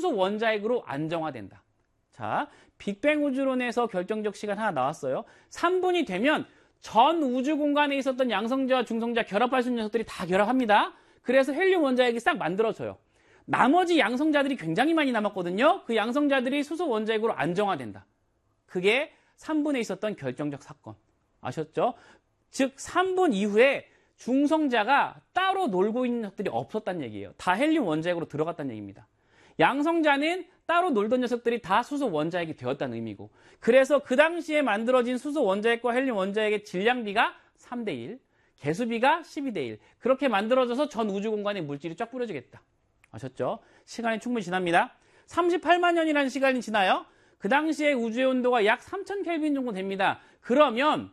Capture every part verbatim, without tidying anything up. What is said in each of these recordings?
수소 원자핵으로 안정화된다. 자, 빅뱅 우주론에서 결정적 시간 하나 나왔어요. 삼 분이 되면 전 우주 공간에 있었던 양성자와 중성자 결합할 수 있는 녀석들이 다 결합합니다. 그래서 헬륨 원자핵이 싹 만들어져요. 나머지 양성자들이 굉장히 많이 남았거든요. 그 양성자들이 수소 원자핵으로 안정화된다. 그게 삼 분에 있었던 결정적 사건. 아셨죠? 즉 삼 분 이후에 중성자가 따로 놀고 있는 녀석들이 없었다는 얘기예요. 다 헬륨 원자핵으로 들어갔다는 얘기입니다. 양성자는 따로 놀던 녀석들이 다 수소 원자핵이 되었다는 의미고, 그래서 그 당시에 만들어진 수소 원자핵과 헬륨 원자핵의 질량비가 삼 대 일, 개수비가 십이 대 일, 그렇게 만들어져서 전 우주 공간에 물질이 쫙 뿌려지겠다. 아셨죠? 시간이 충분히 지납니다. 삼십팔만 년이라는 시간이 지나요. 그 당시에 우주의 온도가 약 삼천 켈빈 정도 됩니다. 그러면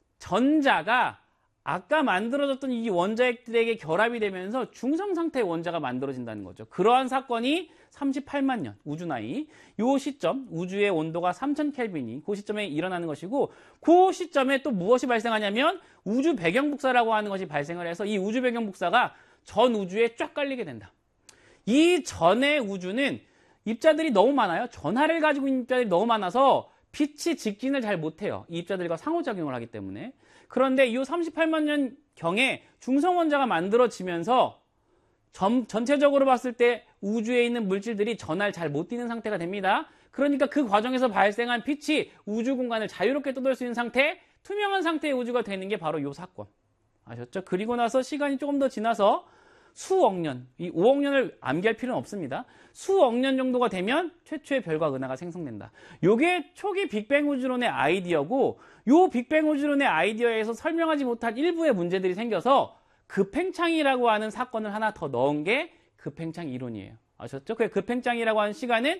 전자가 아까 만들어졌던 이 원자핵들에게 결합이 되면서 중성 상태의 원자가 만들어진다는 거죠. 그러한 사건이 삼십팔만 년, 우주 나이, 이 시점, 우주의 온도가 삼천 켈빈이 그 시점에 일어나는 것이고, 그 시점에 또 무엇이 발생하냐면 우주 배경 복사라고 하는 것이 발생을 해서 이 우주 배경 복사가 전 우주에 쫙 깔리게 된다. 이 전의 우주는 입자들이 너무 많아요. 전하를 가지고 있는 입자들이 너무 많아서 빛이 직진을 잘 못해요. 이 입자들과 상호작용을 하기 때문에. 그런데 이 삼십팔만 년 경에 중성원자가 만들어지면서 전, 전체적으로 봤을 때 우주에 있는 물질들이 전하를 잘 못 띄는 상태가 됩니다. 그러니까 그 과정에서 발생한 빛이 우주 공간을 자유롭게 떠돌 수 있는 상태, 투명한 상태의 우주가 되는 게 바로 이 사건. 아셨죠? 그리고 나서 시간이 조금 더 지나서 수억 년, 이 오억 년을 암기할 필요는 없습니다. 수억 년 정도가 되면 최초의 별과 은하가 생성된다. 요게 초기 빅뱅 우주론의 아이디어고, 요 빅뱅 우주론의 아이디어에서 설명하지 못한 일부의 문제들이 생겨서 급팽창이라고 하는 사건을 하나 더 넣은 게 급팽창 이론이에요. 아셨죠? 그 급팽창이라고 하는 시간은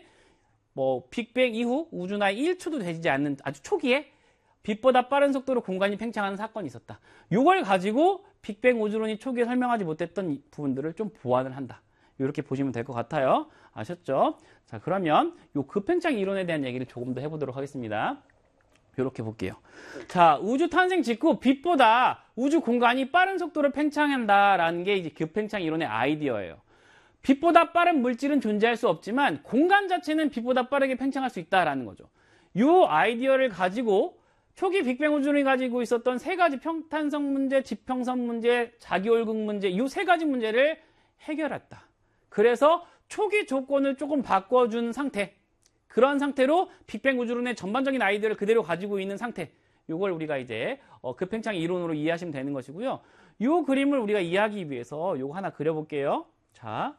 뭐 빅뱅 이후 우주 나이 일 초도 되지 않는 아주 초기에 빛보다 빠른 속도로 공간이 팽창하는 사건이 있었다. 요걸 가지고 빅뱅 우주론이 초기에 설명하지 못했던 부분들을 좀 보완을 한다. 이렇게 보시면 될 것 같아요. 아셨죠? 자, 그러면 요 급팽창 이론에 대한 얘기를 조금 더 해보도록 하겠습니다. 이렇게 볼게요. 자, 우주 탄생 직후 빛보다 우주 공간이 빠른 속도로 팽창한다라는 게 이제 급팽창 이론의 아이디어예요. 빛보다 빠른 물질은 존재할 수 없지만 공간 자체는 빛보다 빠르게 팽창할 수 있다라는 거죠. 이 아이디어를 가지고 초기 빅뱅 우주론이 가지고 있었던 세 가지 평탄성 문제, 지평선 문제, 자기올극 문제, 이 세 가지 문제를 해결했다. 그래서 초기 조건을 조금 바꿔준 상태, 그런 상태로 빅뱅 우주론의 전반적인 아이디어를 그대로 가지고 있는 상태, 이걸 우리가 이제 급팽창 이론으로 이해하시면 되는 것이고요. 이 그림을 우리가 이해하기 위해서 이거 하나 그려볼게요. 자,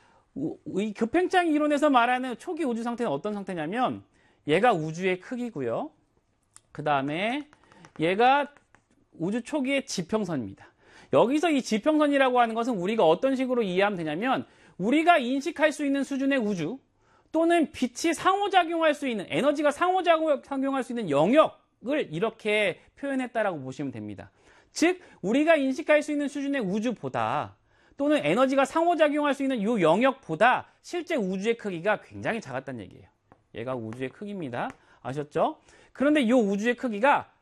이 급팽창 이론에서 말하는 초기 우주 상태는 어떤 상태냐면, 얘가 우주의 크기고요. 그 다음에 얘가 우주 초기의 지평선입니다. 여기서 이 지평선이라고 하는 것은 우리가 어떤 식으로 이해하면 되냐면, 우리가 인식할 수 있는 수준의 우주, 또는 빛이 상호작용할 수 있는, 에너지가 상호작용할 수 있는 영역을 이렇게 표현했다라고 보시면 됩니다. 즉, 우리가 인식할 수 있는 수준의 우주보다, 또는 에너지가 상호작용할 수 있는 이 영역보다 실제 우주의 크기가 굉장히 작았다는 얘기예요. 얘가 우주의 크기입니다. 아셨죠? 그런데 이 우주의 크기가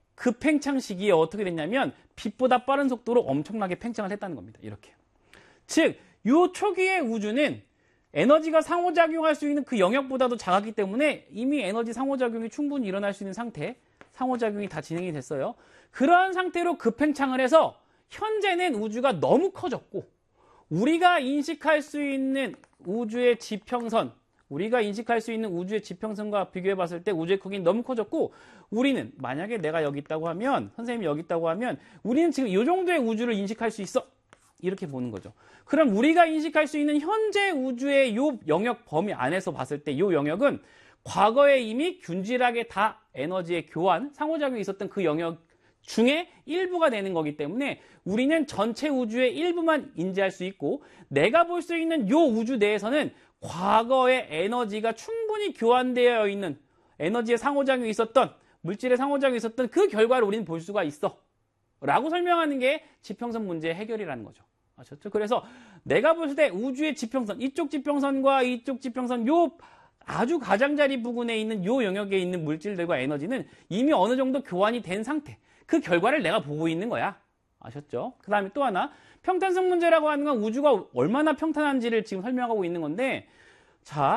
급팽창 시기에 어떻게 됐냐면 빛보다 빠른 속도로 엄청나게 팽창을 했다는 겁니다. 이렇게. 즉, 이 초기의 우주는 에너지가 상호작용할 수 있는 그 영역보다도 작았기 때문에 이미 에너지 상호작용이 충분히 일어날 수 있는 상태, 상호작용이 다 진행이 됐어요. 그러한 상태로 급팽창을 해서 현재는 우주가 너무 커졌고, 우리가 인식할 수 있는 우주의 지평선, 우리가 인식할 수 있는 우주의 지평선과 비교해 봤을 때 우주의 크기는 너무 커졌고, 우리는 만약에 내가 여기 있다고 하면, 선생님이 여기 있다고 하면 우리는 지금 이 정도의 우주를 인식할 수 있어, 이렇게 보는 거죠. 그럼 우리가 인식할 수 있는 현재 우주의 이 영역 범위 안에서 봤을 때 이 영역은 과거에 이미 균질하게 다 에너지의 교환, 상호작용이 있었던 그 영역 중에 일부가 되는 거기 때문에 우리는 전체 우주의 일부만 인지할 수 있고, 내가 볼 수 있는 이 우주 내에서는 과거에 에너지가 충분히 교환되어 있는, 에너지의 상호작용이 있었던, 물질의 상호작용이 있었던 그 결과를 우리는 볼 수가 있어 라고 설명하는 게 지평선 문제의 해결이라는 거죠. 아셨죠? 그래서 내가 볼 때 우주의 지평선, 이쪽 지평선과 이쪽 지평선, 요 아주 가장자리 부근에 있는 요 영역에 있는 물질들과 에너지는 이미 어느 정도 교환이 된 상태, 그 결과를 내가 보고 있는 거야. 아셨죠? 그 다음에 또 하나, 평탄성 문제라고 하는 건 우주가 얼마나 평탄한지를 지금 설명하고 있는 건데, 자,